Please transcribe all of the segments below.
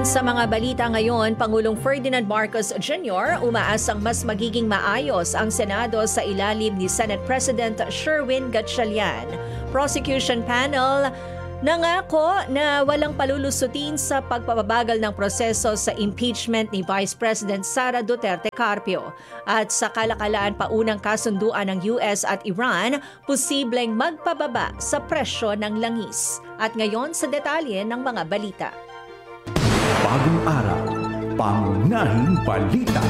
Sa mga balita ngayon, Pangulong Ferdinand Marcos Jr. umaasang mas magiging maayos ang Senado sa ilalim ni Senate President Sherwin Gatchalian. Prosecution panel nangako na walang palulusutin sa pagpapabagal ng proseso sa impeachment ni Vice President Sara Duterte Carpio. At sa kalakalaan paunang kasunduan ng US at Iran, posibleng magpababa sa presyo ng langis. At ngayon sa detalye ng mga balita. Bagong araw, pangunahing balita.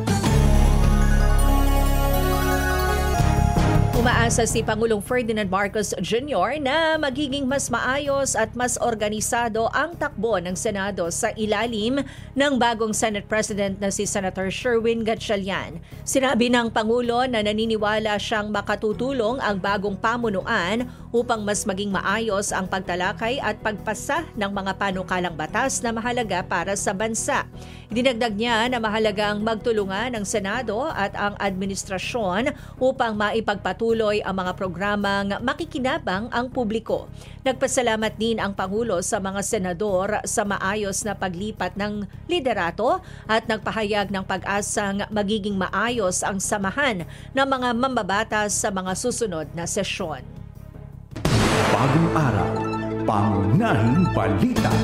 Umaasa si Pangulong Ferdinand Marcos Jr. na magiging mas maayos at mas organisado ang takbo ng Senado sa ilalim ng bagong Senate President na si Senator Sherwin Gatchalian. Sinabi ng Pangulo na naniniwala siyang makatutulong ang bagong pamunuan upang mas maging maayos ang pagtalakay at pagpasa ng mga panukalang batas na mahalaga para sa bansa. Dinagdag niya na mahalagang magtulungan ng Senado at ang administrasyon upang maipagpatuloy ang mga programang makikinabang ang publiko. Nagpasalamat din ang Pangulo sa mga senador sa maayos na paglipat ng liderato at nagpahayag ng pag-asang magiging maayos ang samahan ng mga mambabatas sa mga susunod na sesyon. Bagong araw, pangunahing balita.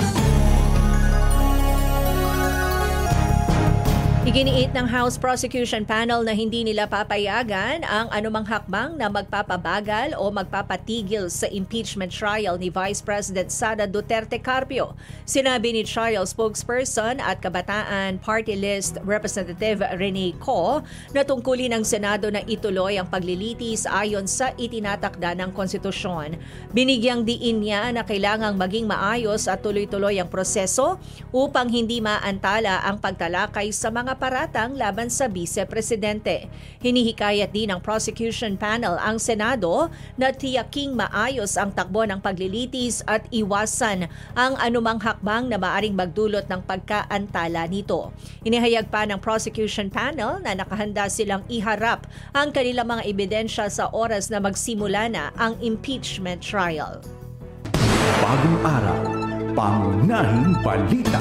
Iginiit ng House Prosecution Panel na hindi nila papayagan ang anumang hakbang na magpapabagal o magpapatigil sa impeachment trial ni Vice President Sara Duterte Carpio. Sinabi ni trial spokesperson at Kabataan Party List Representative Rene Co na tungkulin ng Senado na ituloy ang paglilitis ayon sa itinatakda ng konstitusyon. Binigyang diin niya na kailangang maging maayos at tuloy-tuloy ang proseso upang hindi maantala ang pagtalakay sa mga paratang laban sa Vice-Presidente. Hinihikayat din ng prosecution panel ang Senado na tiyaking maayos ang takbo ng paglilitis at iwasan ang anumang hakbang na maaring magdulot ng pagkaantala nito. Inihayag pa ng prosecution panel na nakahanda silang iharap ang kanilang mga ebidensya sa oras na magsimula na ang impeachment trial. Bagong araw, pangunahing balita.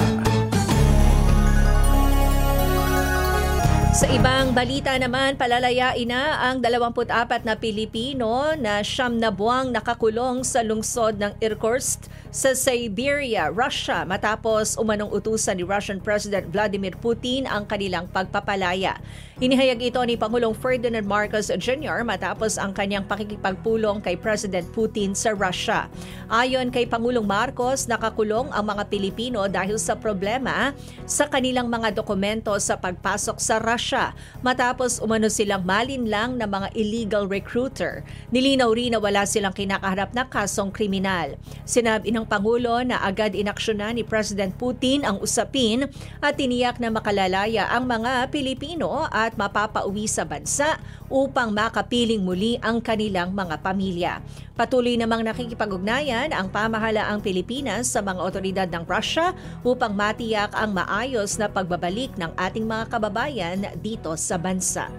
Sa ibang balita naman, palalayain na ang 24 na Pilipino na 9 na buwang nakakulong sa lungsod ng Irkutsk sa Siberia, Russia matapos umanong utusan ni Russian President Vladimir Putin ang kanilang pagpapalaya. Inihayag ito ni Pangulong Ferdinand Marcos Jr. matapos ang kanyang pakikipagpulong kay President Putin sa Russia. Ayon kay Pangulong Marcos, nakakulong ang mga Pilipino dahil sa problema sa kanilang mga dokumento sa pagpasok sa Russia matapos umano silang malinlang na mga illegal recruiter. Nilinaw rin na wala silang kinakaharap na kasong kriminal. Sinabi ng Pangulo na agad inaksyonan ni President Putin ang usapin at tiniyak na makalalaya ang mga Pilipino at mapapauwi sa bansa upang makapiling muli ang kanilang mga pamilya. Patuloy namang nakikipag-ugnayan ang pamahalaang Pilipinas sa mga otoridad ng Russia upang matiyak ang maayos na pagbabalik ng ating mga kababayan dito sa bansa.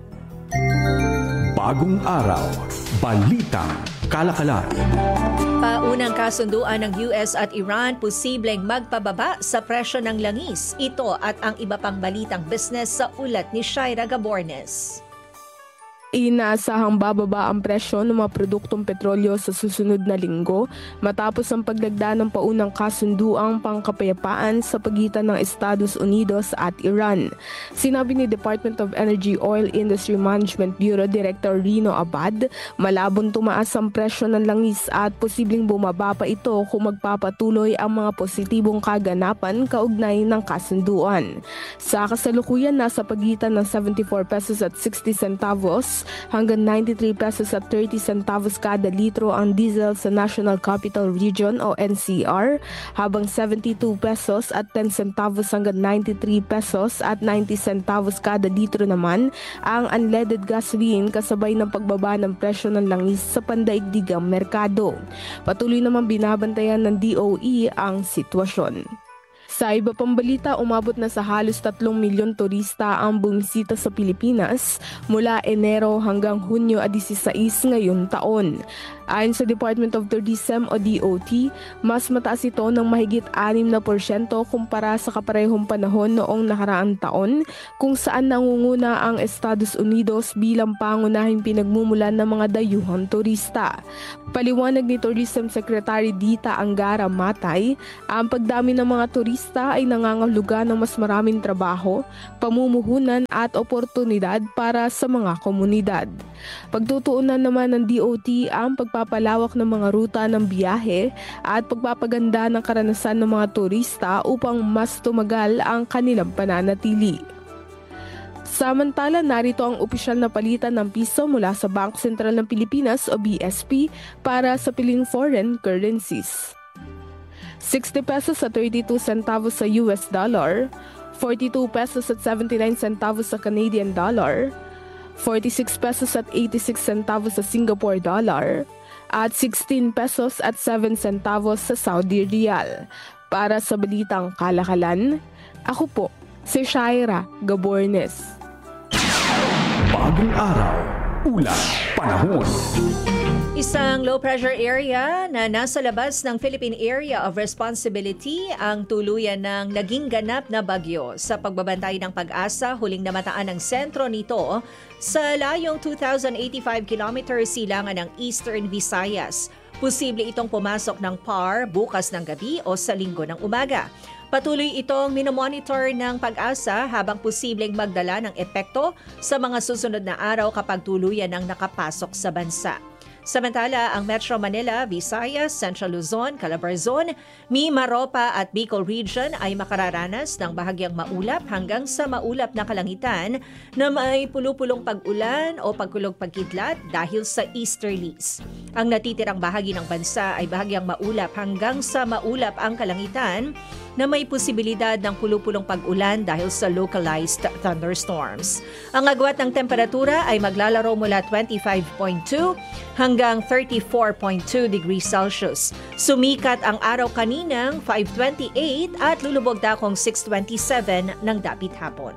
Bagong araw, balitang kalakalan. Paunang kasunduan ng US at Iran posibleng magpababa sa presyo ng langis. Ito at ang iba pang balitang business sa ulat ni Shaira Gabornes. Inaasahang bababa ang presyo ng mga produktong petrolyo sa susunod na linggo matapos ang paglagda ng paunang kasunduang pangkapayapaan sa pagitan ng Estados Unidos at Iran. Sinabi ni Department of Energy Oil Industry Management Bureau Director Rino Abad, malabong tumaas ang presyo ng langis at posibleng bumaba pa ito kung magpapatuloy ang mga positibong kaganapan kaugnay ng kasunduan. Sa kasalukuyan, nasa pagitan ng 74 pesos at 60 centavos hanggang 93 pesos at 30 centavos kada litro ang diesel sa National Capital Region o NCR, habang 72 pesos at 10 centavos hanggang 93 pesos at 90 centavos kada litro naman ang unleaded gasoline kasabay ng pagbaba ng presyo ng langis sa pandaigdigang merkado. Patuloy naman binabantayan ng DOE ang sitwasyon. Sa iba pang balita, umabot na sa halos 3 milyon turista ang bumisita sa Pilipinas mula Enero hanggang Hunyo 16 ngayong taon. Ayon sa Department of Tourism o DOT, mas mataas ito ng mahigit 6% kumpara sa kaparehong panahon noong nakaraang taon kung saan nangunguna ang Estados Unidos bilang pangunahing pinagmumulan ng mga dayuhang turista. Paliwanag ni Tourism Secretary Dita Angara Matay, ang pagdami ng mga turista ay nangangahulugan ng mas maraming trabaho, pamumuhunan at oportunidad para sa mga komunidad. Pagtutuunan naman ng DOT ang pagpapalawak ng mga ruta ng biyahe at pagpapaganda ng karanasan ng mga turista upang mas tumagal ang kanilang pananatili. Samantala, narito ang opisyal na palitan ng piso mula sa Bangko Sentral ng Pilipinas o BSP para sa piling foreign currencies. 60 pesos at 32 centavos sa US dollar, 42 pesos at 79 centavos sa Canadian dollar, 46 pesos at 86 centavos sa Singapore dollar, at 16 pesos at 7 centavos sa Saudi Riyal. Para sa Balitang Kalakalan, ako po si Shaira Gabornes. Bagong araw, ulat, panahon. Isang low-pressure area na nasa labas ng Philippine Area of Responsibility ang tuluyan ng naging ganap na bagyo. Sa pagbabantay ng Pag-asa, huling namataan ang sentro nito sa layong 2,085 kilometers silangan ng Eastern Visayas. Posible itong pumasok ng PAR bukas ng gabi o sa linggo ng umaga. Patuloy itong minomonitor ng Pag-asa habang posibleng magdala ng epekto sa mga susunod na araw kapag tuluyan ang nakapasok sa bansa. Samantala, ang Metro Manila, Visayas, Central Luzon, Calabarzon, Mimaropa at Bicol Region ay makararanas ng bahagyang maulap hanggang sa maulap na kalangitan na may pulupulong pag-ulan o pagkulog-pagkidlat dahil sa easterlies. Ang natitirang bahagi ng bansa ay bahagyang maulap hanggang sa maulap ang kalangitan na may posibilidad ng pulupulong pag-ulan dahil sa localized thunderstorms. Ang agwat ng temperatura ay maglalaro mula 25.2 hanggang 34.2 degrees Celsius. Sumikat ang araw kaninang 5:28 at lulubog dakong 6:27 ng dapit hapon.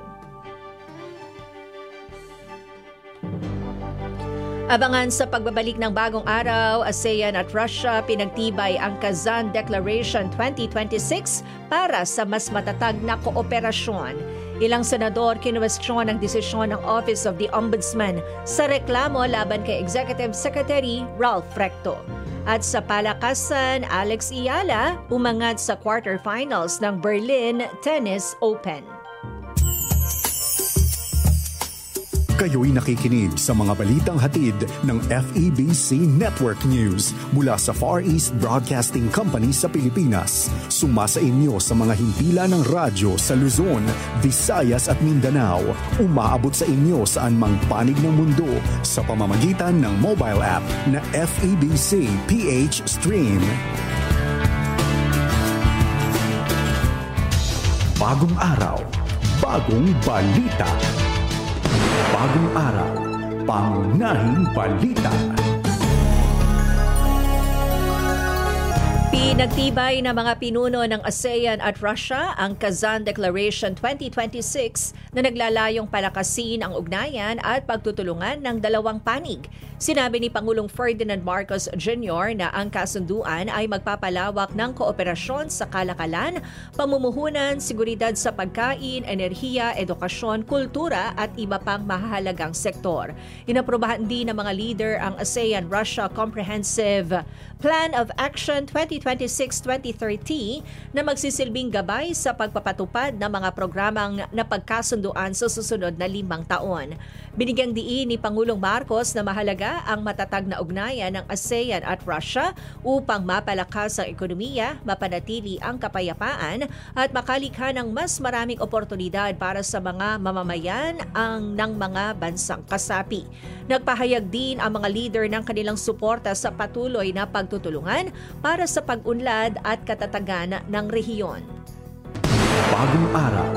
Abangan sa pagbabalik ng bagong araw, ASEAN at Russia pinagtibay ang Kazan Declaration 2026 para sa mas matatag na kooperasyon. Ilang senador kinuwestiyon ang desisyon ng Office of the Ombudsman sa reklamo laban kay Executive Secretary Ralph Recto. At sa palakasan, Alex Iyala umangat sa quarterfinals ng Berlin Tennis Open. Kayo'y nakikinig sa mga balitang hatid ng FEBC Network News mula sa Far East Broadcasting Company sa Pilipinas. Sumasa inyo sa mga himpilan ng radyo sa Luzon, Visayas at Mindanao. Umaabot sa inyo saan mang panig ng mundo sa pamamagitan ng mobile app na FEBC PH Stream. Bagong araw, bagong balita. Bagong araw, pangunahing balita. Pinagtibay ng mga pinuno ng ASEAN at Russia ang Kazan Declaration 2026 na naglalayong palakasin ang ugnayan at pagtutulungan ng dalawang panig. Sinabi ni Pangulong Ferdinand Marcos Jr. na ang kasunduan ay magpapalawak ng kooperasyon sa kalakalan, pamumuhunan, seguridad sa pagkain, enerhiya, edukasyon, kultura at iba pang mahahalagang sektor. Inaprobahan din ng mga leader ang ASEAN-Russia Comprehensive Plan of Action 2026-2030 na magsisilbing gabay sa pagpapatupad ng mga programang napagkasunduan sa susunod na 5 taon. Binigyang diin ni Pangulong Marcos na mahalaga ang matatag na ugnayan ng ASEAN at Russia upang mapalakas ang ekonomiya, mapanatili ang kapayapaan at makalikha ng mas maraming oportunidad para sa mga mamamayan ng mga bansang kasapi. Nagpahayag din ang mga leader ng kanilang suporta sa patuloy na pagtutulungan para sa pag-unlad at katatagan ng rehiyon. Bagong araw,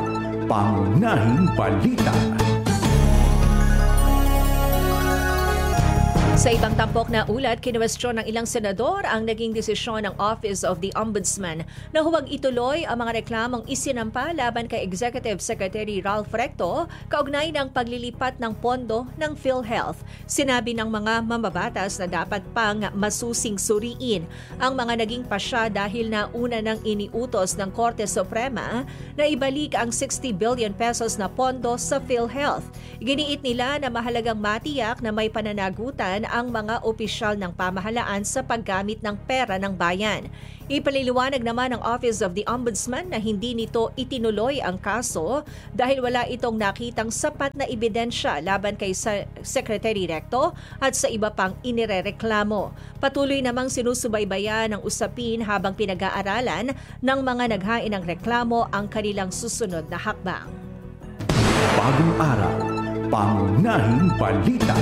pangunahing balita. Sa ibang tampok na ulat, kinuwestiyon ng ilang senador ang naging desisyon ng Office of the Ombudsman na huwag ituloy ang mga reklamong isinampa laban kay Executive Secretary Ralph Recto kaugnay ng paglilipat ng pondo ng PhilHealth. Sinabi ng mga mambabatas na dapat pang masusing suriin ang mga naging pasya dahil na una nang iniutos ng Korte Suprema na ibalik ang 60 billion pesos na pondo sa PhilHealth. Giniit nila na mahalagang matiyak na may pananagutan ang mga opisyal ng pamahalaan sa paggamit ng pera ng bayan. Ipaliliwanag naman ng Office of the Ombudsman na hindi nito itinuloy ang kaso dahil wala itong nakitang sapat na ebidensya laban kay Secretary Recto at sa iba pang inirereklamo. Patuloy namang sinusubaybayan ng usapin habang pinag-aaralan ng mga naghain ng reklamo ang kanilang susunod na hakbang. Bagong araw, pangunahing balita.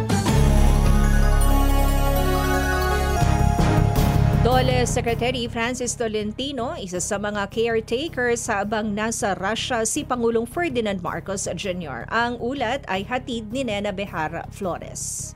DOLE Secretary Francis Tolentino, isa sa mga caretakers habang nasa Russia si Pangulong Ferdinand Marcos Jr. Ang ulat ay hatid ni Nena Behar Flores.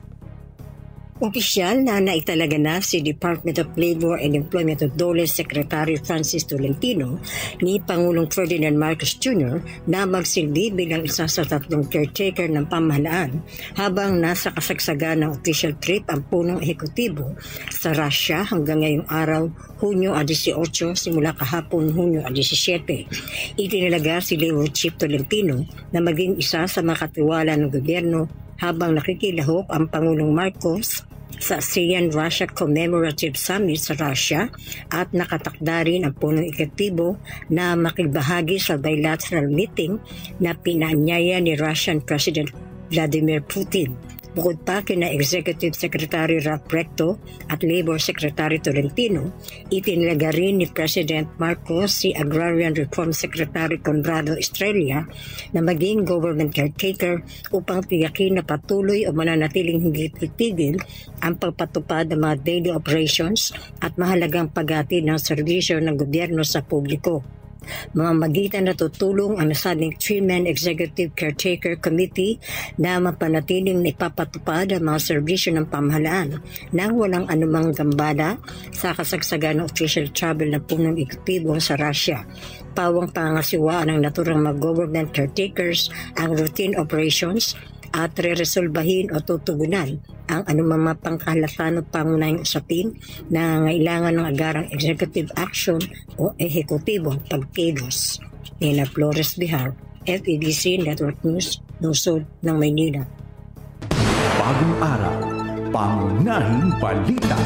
Opisyal na naitalaga na si Department of Labor and Employment of DOLE Secretary Francis Tolentino ni Pangulong Ferdinand Marcos Jr. na magsilbi bilang isa sa tatlong caretaker ng pamahalaan habang nasa kasagsagan ng official trip ang punong ehekutibo sa Russia hanggang ngayong araw, Hunyo 18, simula kahapon Hunyo 17. Itinalaga si Labor Chief Tolentino na maging isa sa makatiwala ng gobyerno habang nakikilahok ang Pangulong Marcos sa ASEAN-Russia Commemorative Summit sa Russia at nakatakda rin ang punong ehekutibo na makibahagi sa bilateral meeting na pinaanyaya ni Russian President Vladimir Putin. Bukod pa kina Executive Secretary Ralph Recto at Labor Secretary Tolentino, itinalaga rin ni President Marcos si Agrarian Reform Secretary Conrado Estrella na maging government caretaker upang tiyakin na patuloy o mananatiling hindi titigil ang pagpatupad ng mga daily operations at mahalagang paghatid ng serbisyo ng gobyerno sa publiko. Mamamagitan na tutulong ang nasabing 3-man Executive Caretaker Committee na mapanatiling ipapatupad ang mga serbisyo ng pamahalaan nang walang anumang gambala sa kasagsagan ng official travel ng punong ehekutibo sa Russia. Pawang pangasiwaan ng naturang mga government caretakers ang routine operations at re-resolbahin o tutugunan ang anumang pangkahalatan o pangunahing usapin na ngailangan ng agarang executive action o ehekutibong pagkilos. Nena Flores Bihar, FEBC Network News, Lungsod ng Maynila. Bagong araw, pangunahing balita.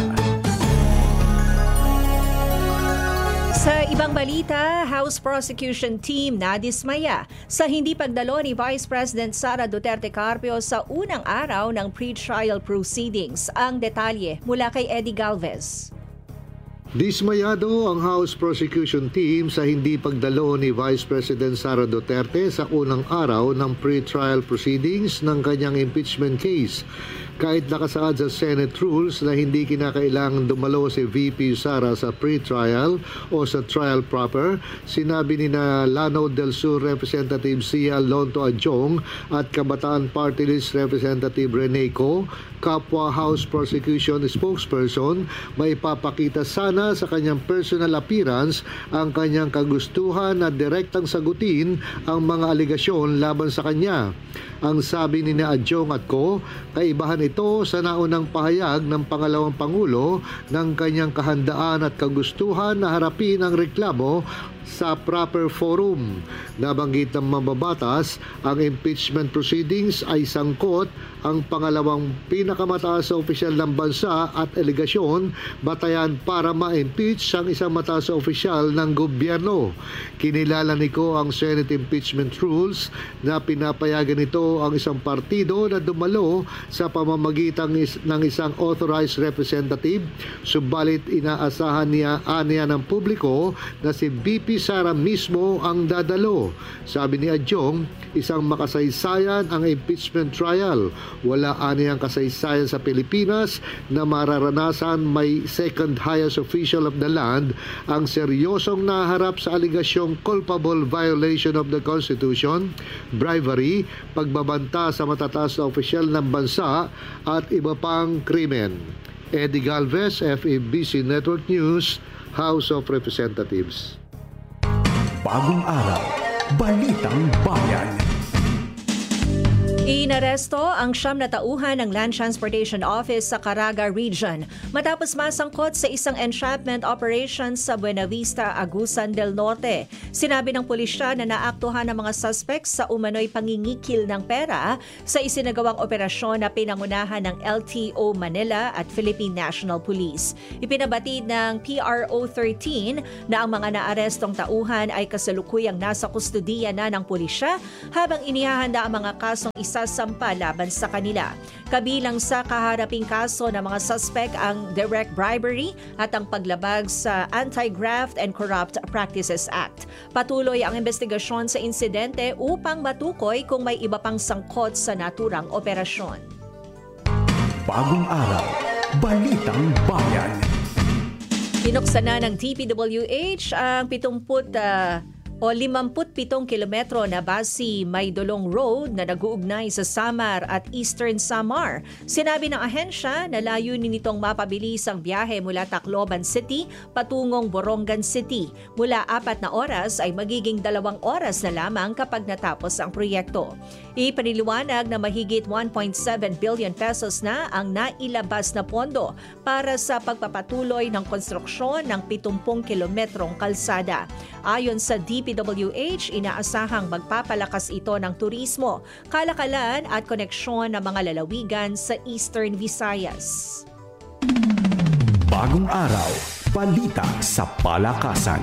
Sa ibang balita, House Prosecution Team nadismaya sa hindi pagdalo ni Vice President Sara Duterte Carpio sa unang araw ng pre-trial proceedings. Ang detalye mula kay Eddie Galvez. Dismayado ang House Prosecution Team sa hindi pagdalo ni Vice President Sara Duterte sa unang araw ng pre-trial proceedings ng kanyang impeachment case. Kahit nakasaad sa Senate rules na hindi kinakailangan dumalo si VP Sara sa pre-trial o sa trial proper, sinabi ni na Lanao del Sur Representative Sia Lonto Adjong at Kabataan Party List Representative Rene Co, kapwa House Prosecution spokesperson, may papakita sana sa kanyang personal appearance ang kanyang kagustuhan na direktang sagutin ang mga aligasyon laban sa kanya. Ang sabi ni Adjong at Co, kaibahan ito sa naunang pahayag ng pangalawang Pangulo ng kanyang kahandaan at kagustuhan na harapin ang reklamo sa proper forum. Nabanggit ng mambabatas, ang impeachment proceedings ay sangkot ang pangalawang pinakamataas sa opisyal ng bansa at aligasyon batayan para ma-impeach ang isang mataas sa opisyal ng gobyerno. Kinilala ni Co ang Senate impeachment rules na pinapayagan nito ang isang partido na dumalo sa pamamagitan ng isang authorized representative, subalit inaasahan niya ng publiko na si VP Sara mismo ang dadalo. Sabi ni Adjong, isang makasaysayan ang impeachment trial. Wala aniyang kasaysayan sa Pilipinas na mararanasan may second highest official of the land ang seryosong naharap sa aligasyong culpable violation of the Constitution, bribery, pagbabanta sa matataas na opisyal ng bansa at iba pang krimen. Eddie Galvez, FEBC Network News, House of Representatives. Bagong araw, Balitang Bayan. Inaresto ang 9 na tauhan ng Land Transportation Office sa Caraga Region matapos masangkot sa isang entrapment operation sa Buena Vista, Agusan del Norte. Sinabi ng pulisya na naaktuhan ng mga suspects sa umano'y pangingikil ng pera sa isinagawang operasyon na pinangunahan ng LTO Manila at Philippine National Police. Ipinabatid ng PRO 13 na ang mga naarestong tauhan ay kasalukuyang nasa kustudiya na ng pulisya habang inihahanda ang mga kasong isasampa laban sa kanila. Kabilang sa kaharaping kaso ng mga suspect ang direct bribery at ang paglabag sa Anti-Graft and Corrupt Practices Act. Patuloy ang investigasyon sa insidente upang matukoy kung may iba pang sangkot sa naturang operasyon. Bagong araw, Balitang Bayan. Pinuksan na ng DPWH ang 57 kilometro na Basi Maydolong Road na nag-uugnay sa Samar at Eastern Samar. Sinabi ng ahensya na layunin nitong mapabilis ang biyahe mula Tacloban City patungong Borongan City. Mula 4 na oras ay magiging 2 oras na lamang kapag natapos ang proyekto. Ipaniliwanag na mahigit 1.7 billion pesos na ang nailabas na pondo para sa pagpapatuloy ng konstruksyon ng 70 kilometrong kalsada. Ayon sa DPWH, inaasahang magpapalakas ito ng turismo, kalakalan at koneksyon ng mga lalawigan sa Eastern Visayas. Bagong araw, balita sa palakasan.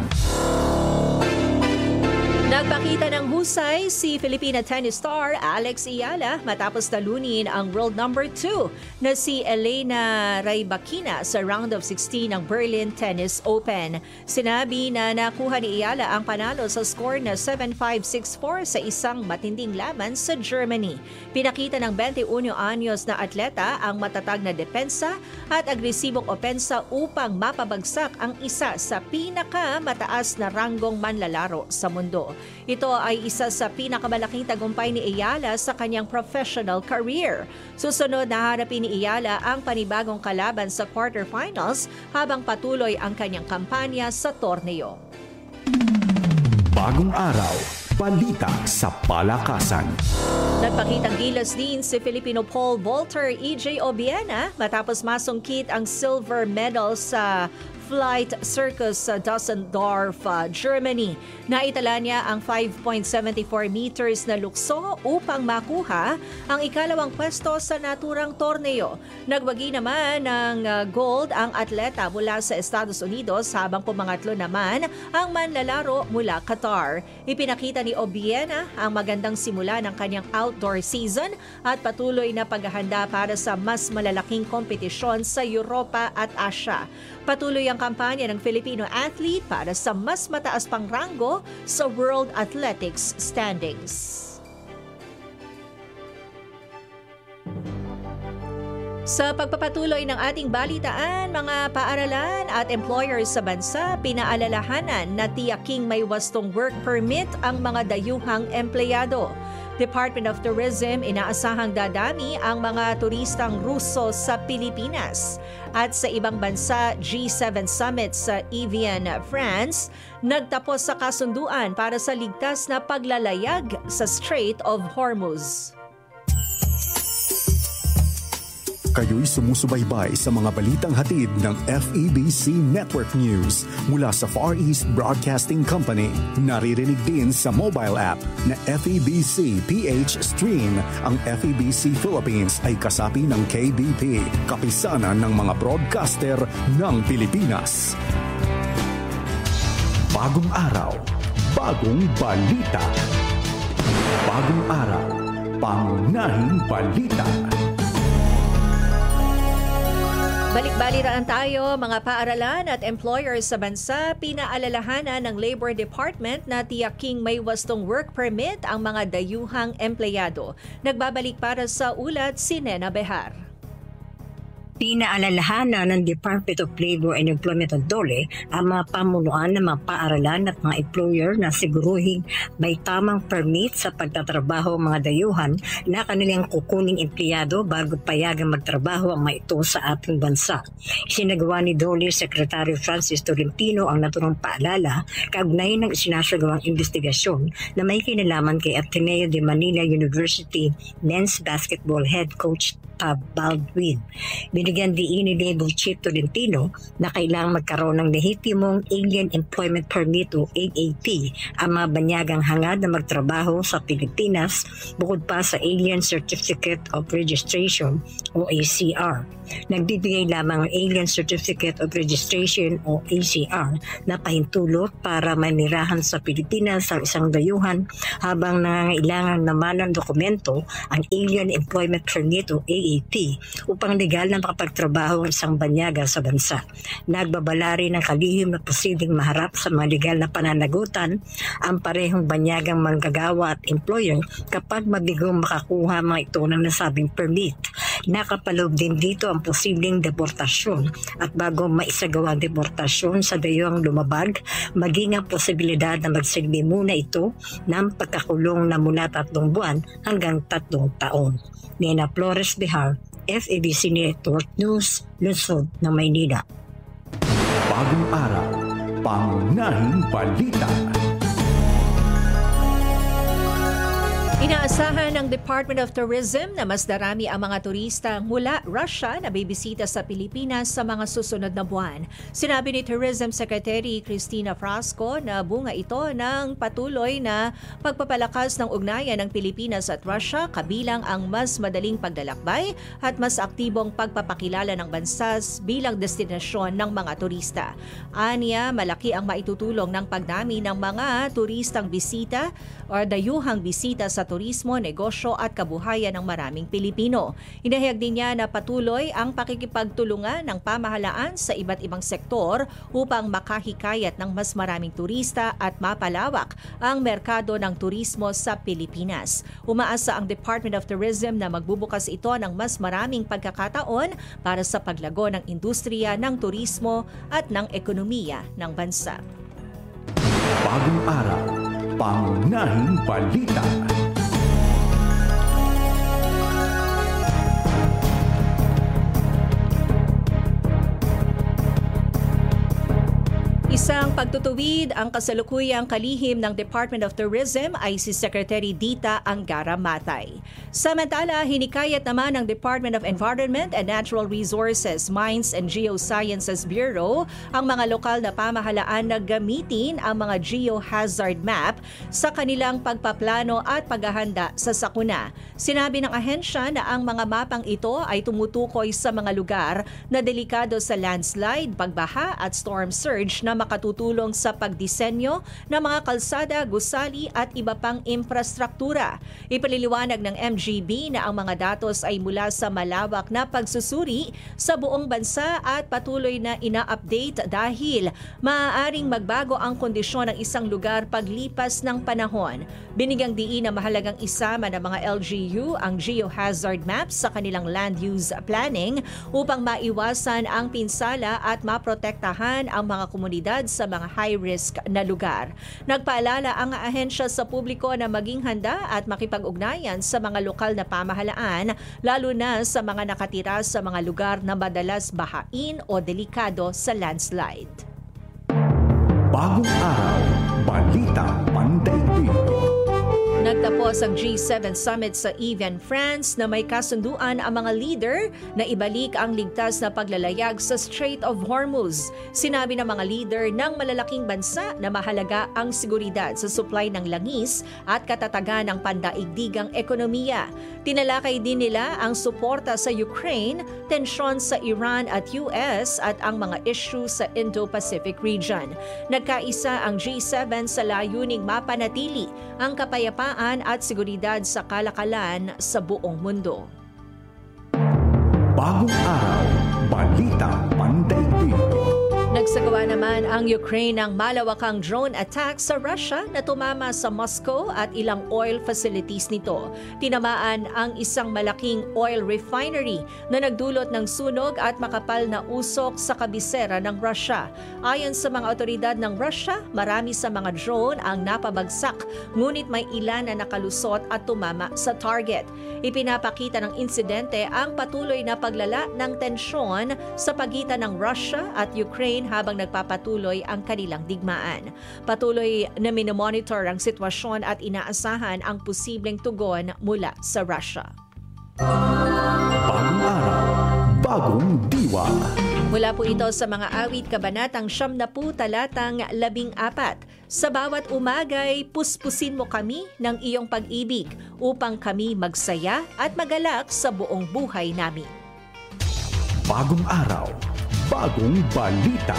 Nagpakita ng husay si Filipina tennis star Alex Ayala matapos talunin ang world number 2 na si Elena Rybakina sa round of 16 ng Berlin Tennis Open. Sinabi na nakuha ni Ayala ang panalo sa score na 7-5, 6-4 sa isang matinding laban sa Germany. Pinakita ng 21 anyos na atleta ang matatag na depensa at agresibong opensa upang mapabagsak ang isa sa pinakamataas na ranggong manlalaro sa mundo. Ito ay isa sa pinakamalaking tagumpay ni Ayala sa kanyang professional career. Susunod na harapin ni Ayala ang panibagong kalaban sa quarterfinals habang patuloy ang kanyang kampanya sa torneo. Bagong araw, balita sa palakasan. Nagpakitang gilas din si Filipino pole vaulter EJ Obiena matapos masungkit ang silver medal sa Flight Circus sa Düsseldorf, Germany. Naitala niya ang 5.74 meters na lukso upang makuha ang ikalawang pwesto sa naturang torneo. Nagwagi naman ng gold ang atleta mula sa Estados Unidos habang pumangatlo naman ang manlalaro mula Qatar. Ipinakita ni Obiena ang magandang simula ng kanyang outdoor season at patuloy na paghahanda para sa mas malalaking kompetisyon sa Europa at Asia. Patuloy ang kampanya ng Filipino athlete para sa mas mataas pang ranggo sa World Athletics standings. Sa pagpapatuloy ng ating balitaan, mga paaralan at employers sa bansa, pinaalalahanan na tiyaking may wastong work permit ang mga dayuhang empleyado. Department of Tourism, inaasahang dadami ang mga turistang Ruso sa Pilipinas. At sa ibang bansa, G7 Summit sa Evian, France, nagtapos sa kasunduan para sa ligtas na paglalayag sa Strait of Hormuz. Kayo'y sumusubaybay sa mga balitang hatid ng FEBC Network News mula sa Far East Broadcasting Company. Naririnig din sa mobile app na FEBC PH Stream. Ang FEBC Philippines ay kasapi ng KBP, kapisanan ng mga broadcaster ng Pilipinas. Bagong araw, bagong balita. Bagong araw, pangunahing balita. Balik-balitaan tayo, mga paaralan at employers sa bansa, pinaalalahanan ng Labor Department na tiyaking may wastong work permit ang mga dayuhang empleyado. Nagbabalik para sa ulat si Nena Behar. Pinaalalahanan ng Department of Labor and Employment o DOLE ang mga pamunuan ng mga paaralan at mga employer na siguruhin may tamang permit sa pagtatrabaho ang mga dayuhan na kanilang kukuning empleyado bago payagang magtrabaho ang mga ito sa ating bansa. Isinagawa ni DOLE Secretary Francis Tolentino ang naturang paalala kaugnay ng isinasagawang investigasyon na may kinalaman kay Ateneo de Manila University Men's Basketball Head Coach Baldwin. Binigyan diin ni Labor Chief Tolentino na kailangang magkaroon ng lehitimong Alien Employment Permit o AAP ang mga banyagang hangad na magtrabaho sa Pilipinas bukod pa sa Alien Certificate of Registration o ACR. Nagbibigay lamang ang Alien Certificate of Registration o ACR na pahintulot para manirahan sa Pilipinas ang isang dayuhan habang nangangailangan naman ng dokumento ang Alien Employment Permit o AAP upang legal na makapagtrabaho ang isang banyaga sa bansa. Nagbabala rin ng kalihim na posibleng maharap sa mga legal na pananagutan ang parehong banyagang manggagawa at employer kapag mabigong makakuha mga ito ng nasabing permit. Nakapaloob din dito ang posibleng deportasyon at bago maisagawa ang deportasyon sa dayuhang lumabag, maging ang posibilidad na magsilbi muna ito ng pagkakulong na mula 3 buwan hanggang 3 taon. Nena Flores Behar, FEBC Network News, Lungsod ng Maynila. Bagong araw, pangunahing balita. Inaasahan ng Department of Tourism na mas darami ang mga turista mula Russia na bibisita sa Pilipinas sa mga susunod na buwan. Sinabi ni Tourism Secretary Cristina Frasco na bunga ito ng patuloy na pagpapalakas ng ugnayan ng Pilipinas at Russia kabilang ang mas madaling paglalakbay at mas aktibong pagpapakilala ng bansa bilang destinasyon ng mga turista. Aniya, malaki ang maitutulong ng pagdami ng mga turistang bisita o dayuhang bisita sa turismo, negosyo at kabuhayan ng maraming Pilipino. Inahayag din niya na patuloy ang pakikipagtulungan ng pamahalaan sa iba't ibang sektor upang makahikayat ng mas maraming turista at mapalawak ang merkado ng turismo sa Pilipinas. Umaasa ang Department of Tourism na magbubukas ito ng mas maraming pagkakataon para sa paglago ng industriya ng turismo at ng ekonomiya ng bansa. Bagong araw, pangunahing balita. Isang pagtutuwid ang kasalukuyang kalihim ng Department of Tourism ay si Secretary Dita Angara Matay. Samantala, hinikayat naman ng Department of Environment and Natural Resources, Mines and Geosciences Bureau ang mga lokal na pamahalaan na gamitin ang mga geohazard map sa kanilang pagpaplano at paghahanda sa sakuna. Sinabi ng ahensya na ang mga mapang ito ay tumutukoy sa mga lugar na delikado sa landslide, pagbaha at storm surge na makatutulong sa pagdisenyo ng mga kalsada, gusali at iba pang infrastruktura. Ipaliliwanag ng MGB na ang mga datos ay mula sa malawak na pagsusuri sa buong bansa at patuloy na ina-update dahil maaaring magbago ang kondisyon ng isang lugar paglipas ng panahon. Binigyang diin na mahalagang isama ng mga LGU ang geohazard maps sa kanilang land use planning upang maiwasan ang pinsala at maprotektahan ang mga komunidad sa mga high-risk na lugar. Nagpaalala ang ahensya sa publiko na maging handa at makipag-ugnayan sa mga lokal na pamahalaan, lalo na sa mga nakatira sa mga lugar na madalas bahain o delikado sa landslide. Bagong araw, balita pandaigdig. Nagtapos ang G7 Summit sa Evian, France na may kasunduan ang mga leader na ibalik ang ligtas na paglalayag sa Strait of Hormuz. Sinabi ng mga leader ng malalaking bansa na mahalaga ang seguridad sa supply ng langis at katatagan ng pandaigdigang ekonomiya. Tinalakay din nila ang suporta sa Ukraine, tensyon sa Iran at US at ang mga issue sa Indo-Pacific region. Nagkaisa ang G7 sa layuning mapanatili ang kapayapaan at seguridad sa kalakalan sa buong mundo. Bagong araw, balita pandaigdig. Nagsagawa naman ang Ukraine ng malawakang drone attack sa Russia na tumama sa Moscow at ilang oil facilities nito. Tinamaan ang isang malaking oil refinery na nagdulot ng sunog at makapal na usok sa kabisera ng Russia. Ayon sa mga otoridad ng Russia, marami sa mga drone ang napabagsak, ngunit may ilan na nakalusot at tumama sa target. Ipinapakita ng insidente ang patuloy na paglala ng tensyon sa pagitan ng Russia at Ukraine habang nagpapatuloy ang kanilang digmaan. Patuloy na minomonitor ang sitwasyon at inaasahan ang posibleng tugon mula sa Russia. Bagong araw, bagong diwa. Mula po ito sa mga awit kabanatang 70 talatang 14. Sa bawat umagay, puspusin mo kami ng iyong pag-ibig upang kami magsaya at magalak sa buong buhay namin. Bagong araw, bagong balita.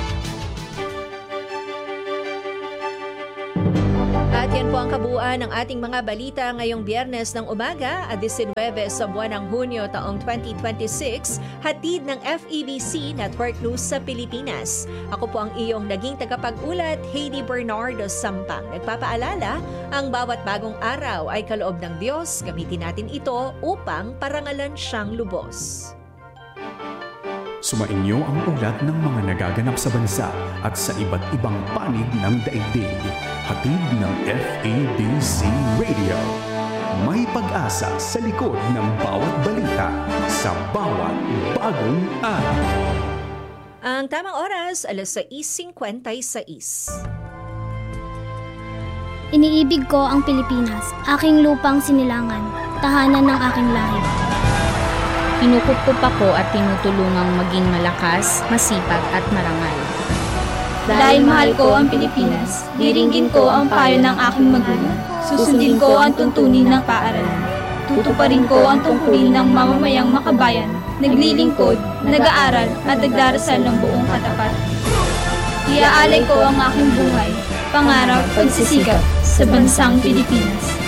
At yan po ang kabuuan ng ating mga balita ngayong Biyernes ng umaga at 19 sa buwan ng Hunyo taong 2026, hatid ng FEBC Network News sa Pilipinas. Ako po ang iyong naging tagapag-ulat, Heidi Bernardo Sampang. Nagpapaalala, ang bawat bagong araw ay kaloob ng Diyos. Gamitin natin ito upang parangalan siyang lubos. Sumainyo ang ulat ng mga nagaganap sa bansa at sa iba't ibang panig ng daigdig. Hatid ng FEBC Radio. May pag-asa sa likod ng bawat balita sa bawat bagong araw. Ang tamang oras, 6:56. Iniibig ko ang Pilipinas, aking lupang sinilangan, tahanan ng aking lahi. Kinukup ako at tinutulungang maging malakas, masipag at marangal. Dahil mahal ko ang Pilipinas, diringgin ko ang payo ng aking magulang. Susundin ko ang tuntunin ng paaralan. Tutuparin ko ang tungkulin ng mamamayang makabayan, naglilingkod, nag-aaral at nagdarasal ng buong katapat. Iaalay ko ang aking buhay, pangarap, pagsisikap sa bansang Pilipinas.